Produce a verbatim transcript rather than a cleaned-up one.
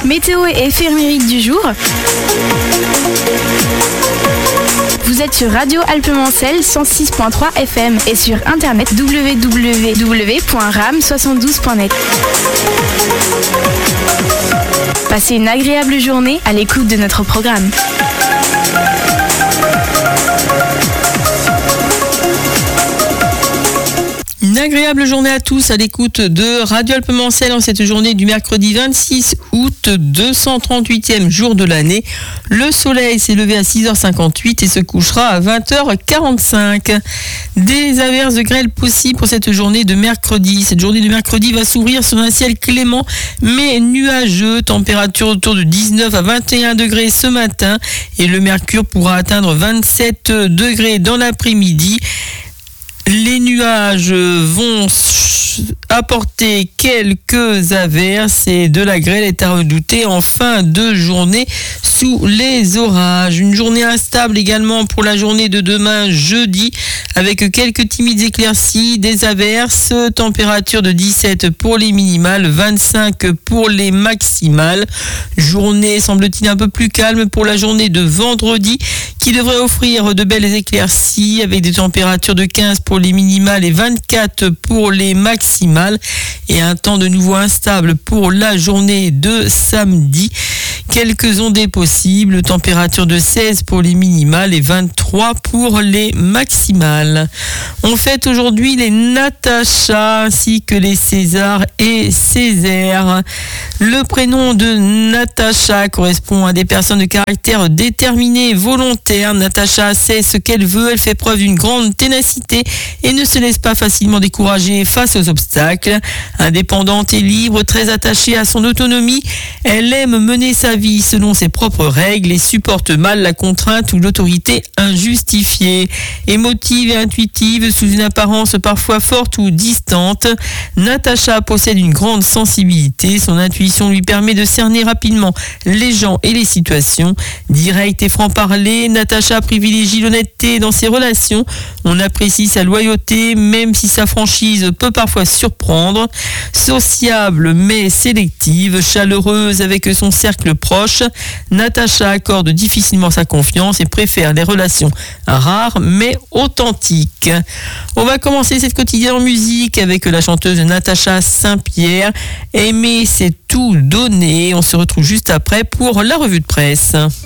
Météo et éphéméride du jour. Vous êtes sur Radio Alpes-Mancel cent six point trois F M et sur internet w w w point ram soixante-douze point net. Passez une agréable journée à l'écoute de notre programme. Une agréable journée à tous à l'écoute de Radio Alpes-Mancel en cette journée du mercredi vingt-six août, deux cent trente-huitième jour de l'année. Le soleil s'est levé à six heures cinquante-huit et se couchera à vingt heures quarante-cinq. Des averses de grêle possibles pour cette journée de mercredi. Cette journée de mercredi va s'ouvrir sur un ciel clément mais nuageux. Température autour de dix-neuf à vingt et un degrés ce matin et le mercure pourra atteindre vingt-sept degrés dans l'après-midi. Les nuages vont apporter quelques averses et de la grêle est à redouter en fin de journée sous les orages. Une journée instable également pour la journée de demain jeudi avec quelques timides éclaircies, des averses, température de dix-sept pour les minimales, vingt-cinq pour les maximales. Journée semble-t-il un peu plus calme pour la journée de vendredi qui devrait offrir de belles éclaircies avec des températures de quinze pour les minimales et vingt-quatre pour les maximales et un temps de nouveau instable pour la journée de samedi. Quelques ondées possibles, température de seize pour les minimales et vingt-trois pour les maximales. On fête aujourd'hui les Natacha ainsi que les César et Césaire. Le prénom de Natacha correspond à des personnes de caractère déterminé et volontaire. Natacha sait ce qu'elle veut, elle fait preuve d'une grande ténacité et ne se laisse pas facilement décourager face aux obstacles. Indépendante et libre, très attachée à son autonomie, elle aime mener sa vie selon ses propres règles et supporte mal la contrainte ou l'autorité injustifiée. Émotive et intuitive, sous une apparence parfois forte ou distante, Natacha possède une grande sensibilité. Son intuition lui permet de cerner rapidement les gens et les situations. Directe et franc-parler, Natacha privilégie l'honnêteté dans ses relations. On apprécie sa loyauté, même si sa franchise peut parfois surprendre. Sociable mais sélective, chaleureuse avec son cercle proche, Natacha accorde difficilement sa confiance et préfère les relations rares mais authentiques. On va commencer cette quotidienne en musique avec la chanteuse Natacha Saint-Pierre. Aimer, c'est tout donner. On se retrouve juste après pour la revue de presse.